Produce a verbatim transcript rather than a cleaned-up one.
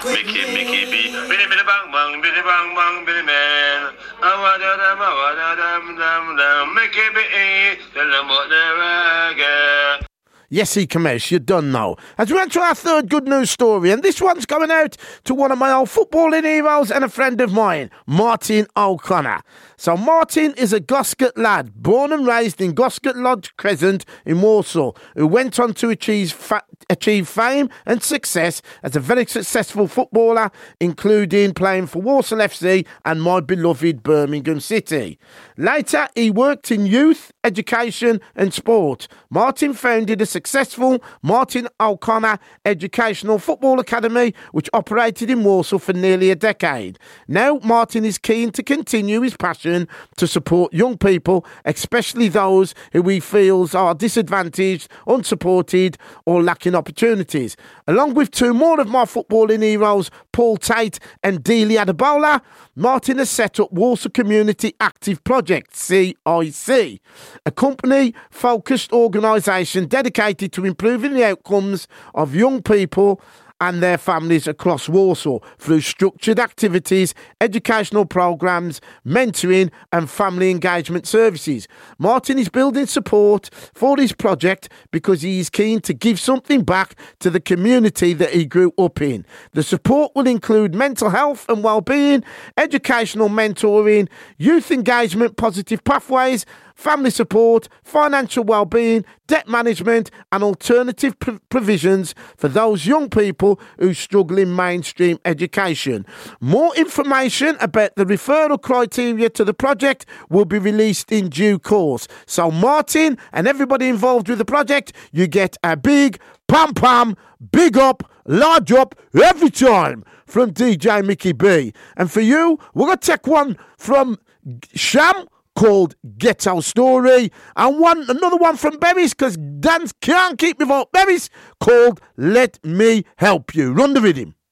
Mickey, Mickey B. Billy, Billy, bang, bang, Billy, bang, bang, Billy, man. I want them, I want them, them, them. Mickey B. Tell them what they're again. Yes, he Kamesh, you done know. As we enter our third good news story, and this one's going out to one of my old footballing heroes and a friend of mine, Martin O'Connor. So Martin is a Goscott lad, born and raised in Goscott Lodge Crescent in Walsall, who went on to achieve, fa- achieve fame and success as a very successful footballer, including playing for Walsall F C and my beloved Birmingham City. Later, he worked in youth, education and sport. Martin founded a successful Martin O'Connor Educational Football Academy, which operated in Walsall for nearly a decade. Now, Martin is keen to continue his passion to support young people, especially those who he feels are disadvantaged, unsupported or lacking opportunities. Along with two more of my footballing heroes, Paul Tate and Delia Adebola, Martin has set up Walsall Community Active Project, C I C, a company-focused organisation dedicated to improving the outcomes of young people and their families across Walsall through structured activities, educational programmes, mentoring and family engagement services. Martin is building support for his project because he is keen to give something back to the community that he grew up in. The support will include mental health and well-being, educational mentoring, youth engagement, positive pathways, family support, financial well-being, debt management and alternative pr- provisions for those young people who struggle in mainstream education. More information about the referral criteria to the project will be released in due course. So Martin and everybody involved with the project, you get a big pam pam, big up, large up every time from D J Mickey B. And for you, we're going to take one from Sham called Ghetto Story, and one another one from Berries, because Dan can't keep me vote. Berries, called Let Me Help You. Run the rhythm.